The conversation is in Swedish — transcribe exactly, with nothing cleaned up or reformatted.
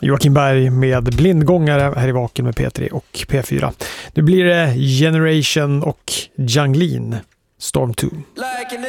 Joakim Berg med Blindgångare här i Vaken med P tre och P fyra. Nu blir det Generation och Junglin, Storm två.